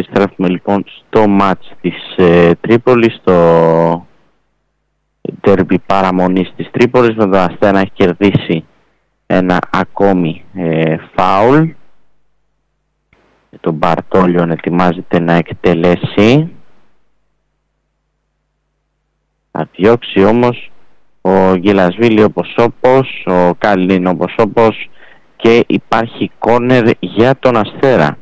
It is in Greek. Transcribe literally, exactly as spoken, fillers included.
Επιστρέφουμε λοιπόν στο μάτς της ε, Τρίπολης, στο ντέρμπι παραμονής της Τρίπολης, με τον Αστέρα να έχει κερδίσει ένα ακόμη ε, φάουλ. Τον Μπαρτόλιον ετοιμάζεται να εκτελέσει. Θα διώξει όμως ο Γελασβίλη όπως όπως, ο Κάλλιν όπως όπως, και υπάρχει κόρνερ για τον Αστέρα.